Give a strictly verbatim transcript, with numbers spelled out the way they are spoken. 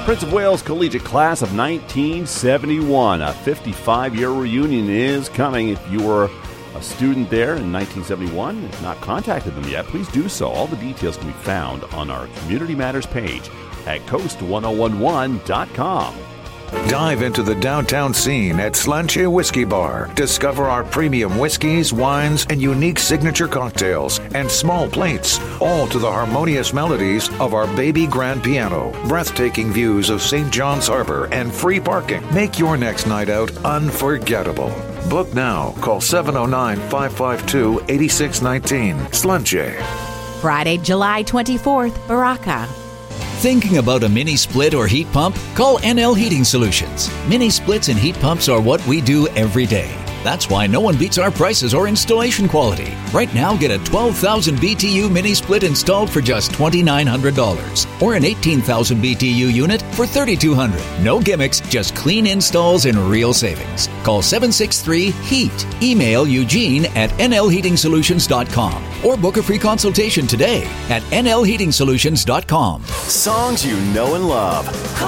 Prince of Wales Collegiate Class of nineteen seventy-one. A fifty-five-year reunion is coming. If you were a student there in nineteen seventy-one and have not contacted them yet, please do so. All the details can be found on our Community Matters page at coast ten eleven dot com. Dive into the downtown scene at Slanche Whiskey Bar. Discover our premium whiskeys, wines, and unique signature cocktails and small plates, all to the harmonious melodies of our baby grand piano. Breathtaking views of Saint John's Harbor and free parking make your next night out unforgettable. Book now. Call seven oh nine, five five two, eight six one nine. Slanche. Friday, July twenty-fourth, Baraka. Thinking about a mini split or heat pump? Call N L Heating Solutions. Mini splits and heat pumps are what we do every day. That's why no one beats our prices or installation quality. Right now, get a twelve thousand B T U mini split installed for just two thousand nine hundred dollars or an eighteen thousand B T U unit for three thousand two hundred dollars. No gimmicks, just clean installs and real savings. Call seven six three HEAT. Email Eugene at N L heating solutions dot com or book a free consultation today at N L heating solutions dot com. Songs you know and love.